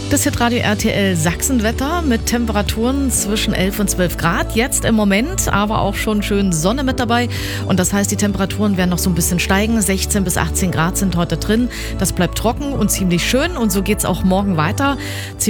Das Hitradio RTL Sachsenwetter mit Temperaturen zwischen 11 und 12 Grad. Jetzt im Moment, aber auch schon schön Sonne mit dabei. Und das heißt, die Temperaturen werden noch so ein bisschen steigen. 16 bis 18 Grad sind heute drin. Das bleibt trocken und ziemlich schön. Und so geht's auch morgen weiter.